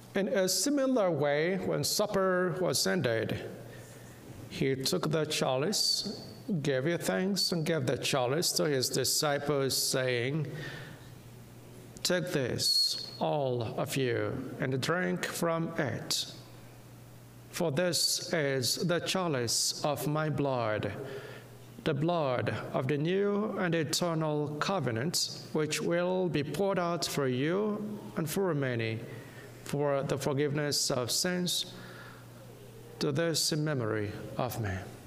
In a similar way, when supper was ended, he took the chalice, gave you thanks, and gave the chalice to his disciples, saying, "Take this, all of you, and drink from it. For this is the chalice of my blood, the blood of the new and eternal covenant, which will be poured out for you and for many, for the forgiveness of sins. Do this in memory of me."